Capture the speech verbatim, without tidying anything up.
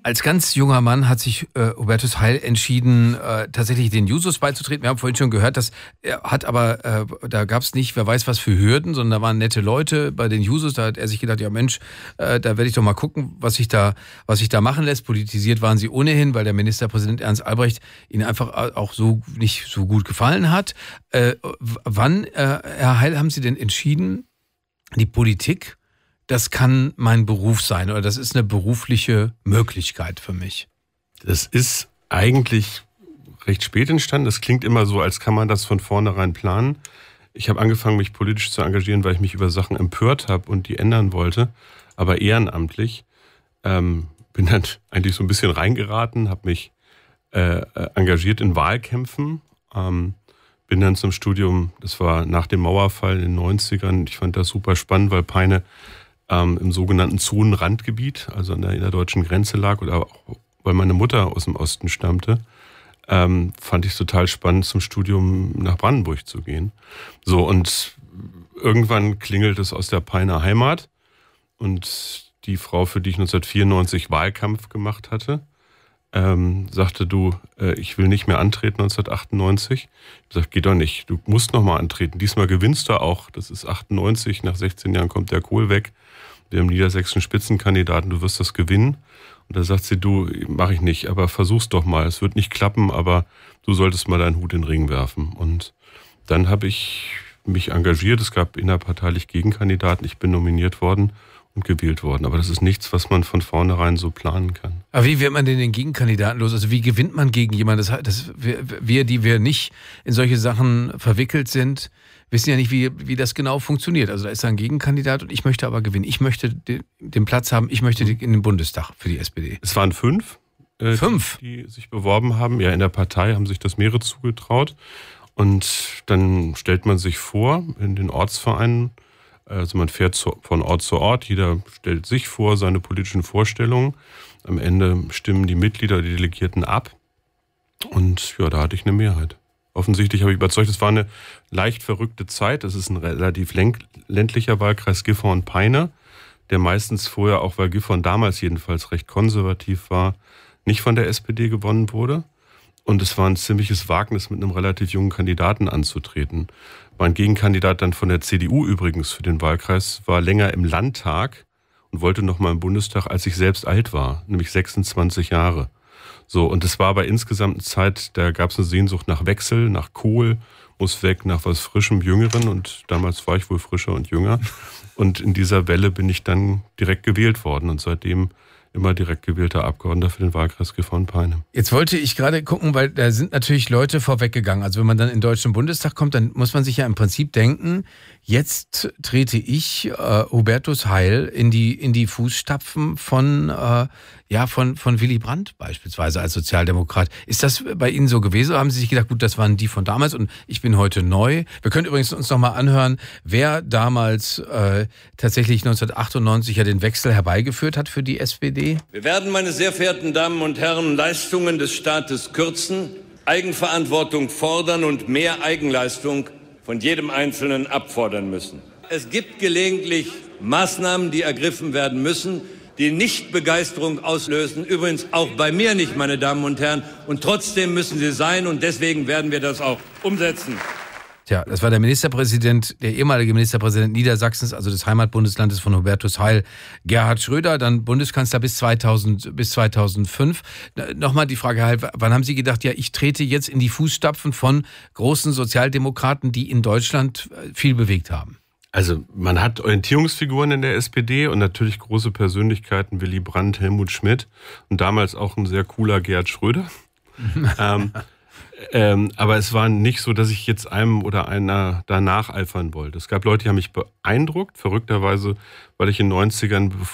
Als ganz junger Mann hat sich äh, Hubertus Heil entschieden, äh, tatsächlich den Jusos beizutreten. Wir haben vorhin schon gehört, dass er hat aber, äh, da gab es nicht, wer weiß was für Hürden, sondern da waren nette Leute bei den Jusos. Da hat er sich gedacht, ja Mensch, äh, da werde ich doch mal gucken, was sich da, was sich da machen lässt. Politisiert waren sie ohnehin, weil der Ministerpräsident Ernst Albrecht ihnen einfach auch so nicht so gut gefallen hat. Äh, wann, äh, Herr Heil, haben Sie denn entschieden, die Politik, das kann mein Beruf sein oder das ist eine berufliche Möglichkeit für mich? Das ist eigentlich recht spät entstanden. Das klingt immer so, als kann man das von vornherein planen. Ich habe angefangen, mich politisch zu engagieren, weil ich mich über Sachen empört habe und die ändern wollte, aber ehrenamtlich. Ähm, bin dann eigentlich so ein bisschen reingeraten, habe mich äh, engagiert in Wahlkämpfen, ähm, bin dann zum Studium, das war nach dem Mauerfall in den neunzigern, ich fand das super spannend, weil Peine ähm, im sogenannten Zonenrandgebiet, also an der innerdeutschen Grenze lag, oder auch, weil meine Mutter aus dem Osten stammte, ähm, fand ich es total spannend, zum Studium nach Brandenburg zu gehen. So, und irgendwann klingelt es aus der Peiner Heimat und die Frau, für die ich neunzehnhundertvierundneunzig Wahlkampf gemacht hatte, ähm, sagte, du, äh, ich will nicht mehr antreten neunzehnhundertachtundneunzig. Ich sagte, geht doch nicht, du musst noch mal antreten. Diesmal gewinnst du auch. Das ist achtundneunzig, nach sechzehn Jahren kommt der Kohl weg. Wir haben niedersächsischen Spitzenkandidaten, du wirst das gewinnen. Und da sagt sie, du, mache ich nicht, aber versuch's doch mal. Es wird nicht klappen, aber du solltest mal deinen Hut in den Ring werfen. Und dann habe ich mich engagiert. Es gab innerparteilich Gegenkandidaten. Ich bin nominiert worden und gewählt worden. Aber das ist nichts, was man von vornherein so planen kann. Aber wie wird man denn den Gegenkandidaten los? Also wie gewinnt man gegen jemanden? Das, das, wir, wir, die wir nicht in solche Sachen verwickelt sind, wissen ja nicht, wie, wie das genau funktioniert. Also da ist ein Gegenkandidat und ich möchte aber gewinnen. Ich möchte den, den Platz haben, ich möchte in den Bundestag für die S P D. Es waren fünf, äh, fünf? Die, die sich beworben haben. Ja, in der Partei haben sich das mehrere zugetraut. Und dann stellt man sich vor in den Ortsvereinen. Also man fährt zu, von Ort zu Ort, jeder stellt sich vor, seine politischen Vorstellungen. Am Ende stimmen die Mitglieder, die Delegierten ab. Und ja, da hatte ich eine Mehrheit. Offensichtlich habe ich überzeugt, es war eine leicht verrückte Zeit. Es ist ein relativ ländlicher Wahlkreis Gifhorn Peine, der meistens vorher, auch weil Gifhorn damals jedenfalls recht konservativ war, nicht von der S P D gewonnen wurde. Und es war ein ziemliches Wagnis, mit einem relativ jungen Kandidaten anzutreten. Mein Gegenkandidat dann von der C D U übrigens für den Wahlkreis war länger im Landtag und wollte noch mal im Bundestag, als ich selbst alt war, nämlich sechsundzwanzig Jahre. So, und es war aber insgesamt eine Zeit, da gab es eine Sehnsucht nach Wechsel, nach Kohl, muss weg, nach was Frischem, Jüngeren. Und damals war ich wohl frischer und jünger. Und in dieser Welle bin ich dann direkt gewählt worden und seitdem immer direkt gewählter Abgeordneter für den Wahlkreis Gifhorn-Peine. Jetzt wollte ich gerade gucken, weil da sind natürlich Leute vorweggegangen. Also wenn man dann in den Deutschen Bundestag kommt, dann muss man sich ja im Prinzip denken, jetzt trete ich, äh, Hubertus Heil, in die, in die Fußstapfen von, äh, ja, von, von Willy Brandt beispielsweise als Sozialdemokrat. Ist das bei Ihnen so gewesen? Oder haben Sie sich gedacht, gut, das waren die von damals und ich bin heute neu? Wir können übrigens uns noch mal anhören, wer damals äh, tatsächlich neunzehnhundertachtundneunzig ja den Wechsel herbeigeführt hat für die S P D. Wir werden, meine sehr verehrten Damen und Herren, Leistungen des Staates kürzen, Eigenverantwortung fordern und mehr Eigenleistung von jedem Einzelnen abfordern müssen. Es gibt gelegentlich Maßnahmen, die ergriffen werden müssen, die nicht Begeisterung auslösen. Übrigens auch bei mir nicht, meine Damen und Herren. Und trotzdem müssen sie sein und deswegen werden wir das auch umsetzen. Tja, das war der Ministerpräsident, der ehemalige Ministerpräsident Niedersachsens, also des Heimatbundeslandes von Hubertus Heil, Gerhard Schröder, dann Bundeskanzler bis zweitausend, bis zweitausendfünf. Nochmal die Frage, Heil, wann haben Sie gedacht, ja, ich trete jetzt in die Fußstapfen von großen Sozialdemokraten, die in Deutschland viel bewegt haben? Also man hat Orientierungsfiguren in der S P D und natürlich große Persönlichkeiten, Willy Brandt, Helmut Schmidt und damals auch ein sehr cooler Gerhard Schröder. ähm, ähm, aber es war nicht so, dass ich jetzt einem oder einer da nacheifern wollte. Es gab Leute, die haben mich beeindruckt, verrückterweise, weil ich in den neunzigern,